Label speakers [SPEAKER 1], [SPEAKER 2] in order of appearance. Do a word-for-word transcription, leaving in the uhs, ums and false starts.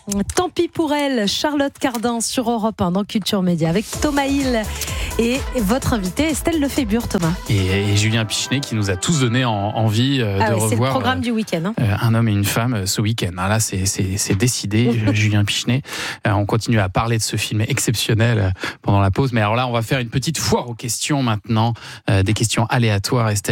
[SPEAKER 1] Tant pis pour elle, Charlotte Cardin sur Europe un dans Culture Média avec Thomas Hill et votre invité Estelle Lefébure, Thomas.
[SPEAKER 2] Et, et Julien Pichenet qui nous a tous donné en, envie euh,
[SPEAKER 1] ah
[SPEAKER 2] de
[SPEAKER 1] ouais,
[SPEAKER 2] revoir
[SPEAKER 1] c'est le programme
[SPEAKER 2] euh,
[SPEAKER 1] du week-end. Hein.
[SPEAKER 2] Euh, un homme et une femme euh, ce week-end. Ah, là, c'est, c'est, c'est décidé, Julien Pichenet. Euh, on continue à parler de ce film exceptionnel euh, pendant la pause. Mais alors là, on va faire une petite foire aux questions maintenant, euh, des questions aléatoires, Estelle.